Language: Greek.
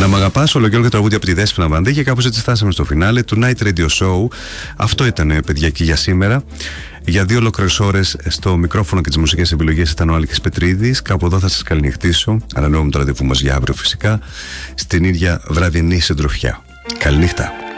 Να μ' αγαπάς, ολοκαίρι και τραγούδια από τη Δέσποινα Βανδύ, και κάπως έτσι φτάσαμε στο φινάλε του Night Radio Show. Αυτό ήταν, παιδιά, και για σήμερα. Για 2 ολόκληρες ώρες στο μικρόφωνο και τις μουσικές επιλογές ήταν ο Άλκης Πετρίδης. Κάπου εδώ θα σας καληνυχτήσω. Ανανεώνουμε το ραντεβού μας για αύριο, φυσικά, στην ίδια βραδινή συντροφιά. Καληνύχτα.